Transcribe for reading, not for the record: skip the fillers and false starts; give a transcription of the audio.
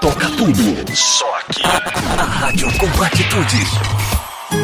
toca tudo. Só aqui. A Rádio com Atitude.